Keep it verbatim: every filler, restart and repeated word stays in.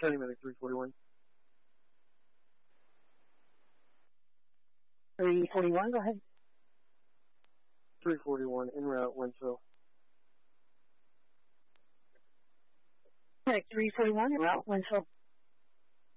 County Medic three forty-one. three forty-one, go ahead. three forty-one, en route, Wentzville. Medic three forty-one, en route, Wentzville.